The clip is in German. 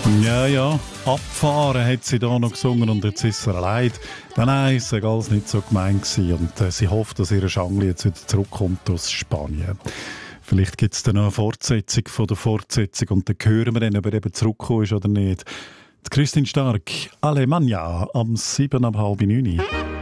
Ja, ja, abfahren hat sie da noch gesungen und jetzt ist er leid. Nein, es war alles nicht so gemein gewesen und sie hofft, dass ihre Schangli jetzt wieder zurückkommt aus Spanien. Vielleicht gibt es dann noch eine Fortsetzung von der Fortsetzung und dann hören wir dann, ob er eben zurückgekommen ist oder nicht. Die Christine Stark, Alemannia, am 7:30.